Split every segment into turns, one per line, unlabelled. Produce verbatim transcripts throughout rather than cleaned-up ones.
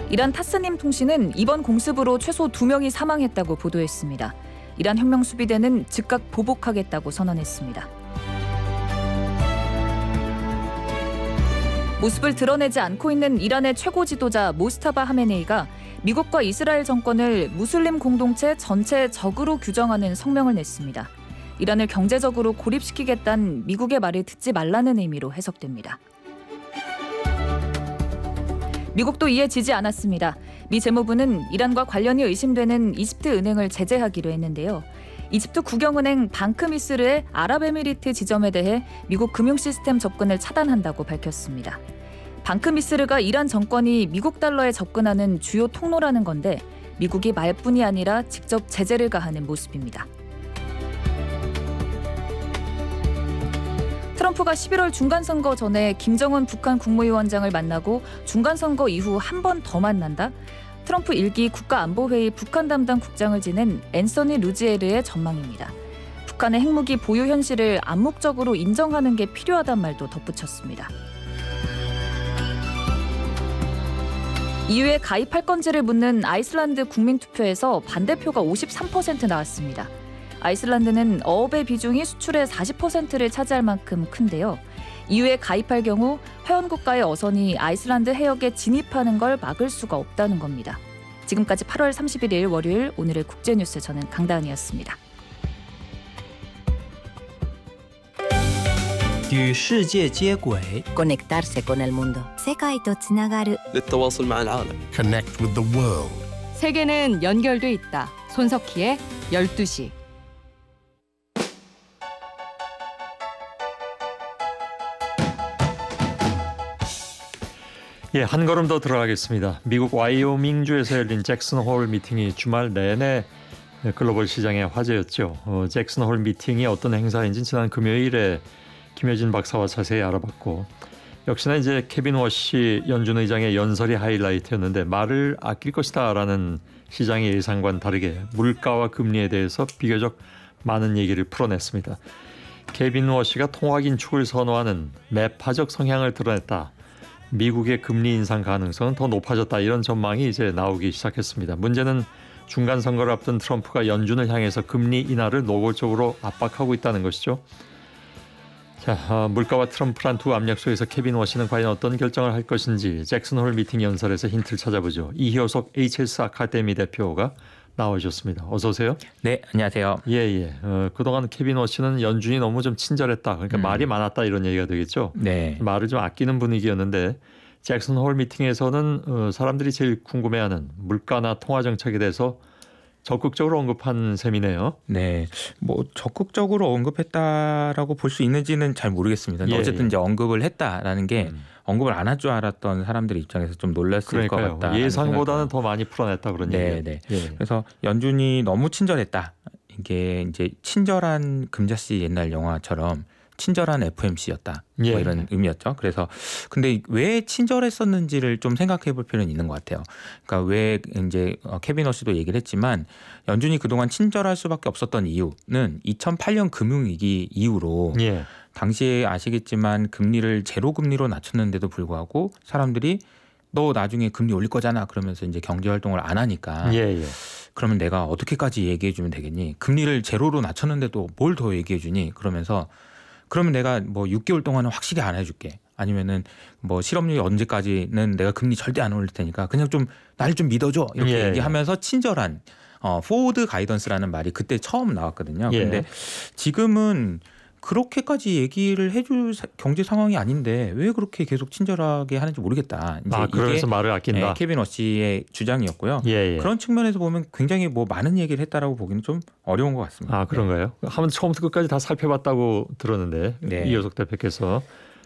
이란 타스님 통신은 이번 공습으로 최소 두 명이 사망했다고 보도했습니다. 이란 혁명수비대는 즉각 보복하겠다고 선언했습니다. 모습을 드러내지 않고 있는 이란의 최고 지도자 모스타바 하메네이가 미국과 이스라엘 정권을 무슬림 공동체 전체의 적으로 규정하는 성명을 냈습니다. 이란을 경제적으로 고립시키겠다는 미국의 말을 듣지 말라는 의미로 해석됩니다. 미국도 이에 지지 않았습니다. 미 재무부는 이란과 관련이 의심되는 이집트 은행을 제재하기로 했는데요. 이집트 국영은행 방크미스르의 아랍에미리트 지점에 대해 미국 금융 시스템 접근을 차단한다고 밝혔습니다. 방크미스르가 이란 정권이 미국 달러에 접근하는 주요 통로라는 건데 미국이 말뿐이 아니라 직접 제재를 가하는 모습입니다. 트럼프가 십일월 중간선거 전에 김정은 북한 국무위원장을 만나고 중간선거 이후 한 번 더 만난다? 트럼프 일기 국가안보회의 북한 담당 국장을 지낸 앤서니 루지에르의 전망입니다. 북한의 핵무기 보유 현실을 암묵적으로 인정하는 게 필요하단 말도 덧붙였습니다. 이유에 가입할 건지를 묻는 아이슬란드 국민투표에서 반대표가 오십삼 퍼센트 나왔습니다. 아이슬란드는 어업의 비중이 수출의 사십 퍼센트를 차지할 만큼 큰데요. 이유에 가입할 경우 회원국가의 어선이 아이슬란드 해역에 진입하는 걸 막을 수가 없다는 겁니다. 지금까지 팔월 삼십일일 월요일 오늘의 국제뉴스 저는 강다은이었습니다.
与世界接轨
Conectarse con el mundo. 世界とつながる
للتواصل مع العالم.
Connect with the world.
세계는 연결돼 있다. 손석희의 열두 시.
예, 한 걸음 더 들어가겠습니다. 미국 와이오밍주에서 열린 잭슨 홀 미팅이 주말 내내 글로벌 시장의 화제였죠. 어, 잭슨 홀 미팅이 어떤 행사인지 지난 금요일에 김효진 박사와 자세히 알아봤고 역시나 이제 케빈 워시 연준 의장의 연설이 하이라이트였는데 말을 아낄 것이다라는 시장의 예상과는 다르게 물가와 금리에 대해서 비교적 많은 얘기를 풀어냈습니다. 케빈 워시가 통화 긴축을 선호하는 매파적 성향을 드러냈다. 미국의 금리 인상 가능성은 더 높아졌다. 이런 전망이 이제 나오기 시작했습니다. 문제는 중간 선거를 앞둔 트럼프가 연준을 향해서 금리 인하를 노골적으로 압박하고 있다는 것이죠. 자, 어, 물가와 트럼프란 두 압력 속에서 케빈 워시는 과연 어떤 결정을 할 것인지 잭슨 홀 미팅 연설에서 힌트를 찾아보죠. 이효석 에이치에스 아카데미 대표가 나와주셨습니다. 어서 오세요.
네, 안녕하세요.
예예. 어, 그동안 케빈 워시는 연준이 너무 좀 친절했다. 그러니까
음.
말이 많았다 이런 얘기가 되겠죠.
네.
말을 좀 아끼는 분위기였는데 잭슨 홀 미팅에서는 어, 사람들이 제일 궁금해하는 물가나 통화 정책에 대해서 적극적으로 언급한 셈이네요.
네, 뭐 적극적으로 언급했다라고 볼 수 있는지는 잘 모르겠습니다. 근데
예,
어쨌든
예.
이제 언급을 했다라는 게
음.
언급을 안 할 줄 알았던 사람들 입장에서 좀 놀랐을
그러니까요.
것 같다.
예상보다는 더 많이 풀어냈다 그런
네,
얘기예요.
네.
예.
그래서 연준이 너무 친절했다. 이게 이제 친절한 금자씨 옛날 영화처럼 친절한 에프엠씨였다.
예.
뭐 이런 의미였죠. 그래서 근데 왜 친절했었는지를 좀 생각해 볼 필요는 있는 것 같아요. 그러니까 왜 이제 케빈 워시도 얘기를 했지만 연준이 그동안 친절할 수밖에 없었던 이유는 이천팔 년 금융위기 이후로
예.
당시에 아시겠지만 금리를 제로 금리로 낮췄는데도 불구하고 사람들이 너 나중에 금리 올릴 거잖아 그러면서 이제 경제 활동을 안 하니까
예, 예.
그러면 내가 어떻게까지 얘기해 주면 되겠니? 금리를 제로로 낮췄는데도 뭘 더 얘기해 주니? 그러면서 그러면 내가 뭐 육 개월 동안은 확실히 안 해줄게. 아니면은 뭐 실업률이 언제까지는 내가 금리 절대 안 올릴 테니까 그냥 좀 날 좀 믿어줘 이렇게
예,
얘기하면서 친절한 어, 포워드 가이던스라는 말이 그때 처음 나왔거든요.
예.
근데 지금은 그렇게까지 얘기를 해줄 사, 경제 상황이 아닌데 왜 그렇게 계속 친절하게 하는지 모르겠다. 이제
아, 그러면서
이게
말을 아낀다.
예, 케빈 워시의 주장이었고요.
예, 예.
그런 측면에서 보면 굉장히 뭐 많은 얘기를 했다라고 보기는 좀 어려운 것 같습니다.
아, 그런가요? 한번 처음부터 끝까지 다 살펴봤다고 들었는데
네.
이효석 대표께서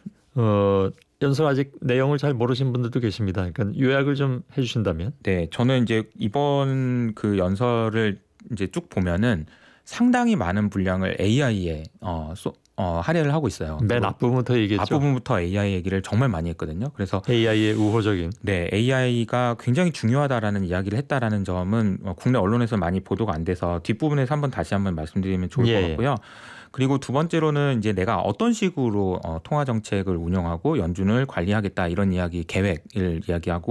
어, 연설 아직 내용을 잘 모르신 분들도 계십니다. 그러니까 요약을 좀 해주신다면.
네, 저는 이제 이번 그 연설을 이제 쭉 보면은 상당히 많은 분량을 에이아이에 어, 소, 어, 할애를 하고 있어요.
맨 앞부분부터 얘기했죠.
앞부분부터 에이아이 얘기를 정말 많이 했거든요. 그래서
에이아이의 우호적인.
네, 에이아이가 굉장히 중요하다라는 이야기를 했다라는 점은 국내 언론에서 많이 보도가 안 돼서 뒷부분에서 한번 다시 한번 말씀드리면 좋을
예,
것 같고요. 그리고 두 번째로는 이제 내가 어떤 식으로 어, 통화 정책을 운영하고 연준을 관리하겠다 이런 이야기 계획을 이야기하고